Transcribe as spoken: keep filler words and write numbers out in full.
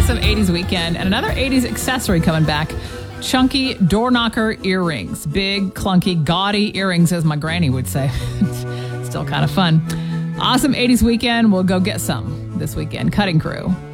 awesome eighties weekend and another eighties accessory coming back. Chunky door knocker earrings. Big, clunky, gaudy earrings, as my granny would say. Still kind of fun. Awesome eighties weekend. We'll go get some this weekend. Cutting Crew.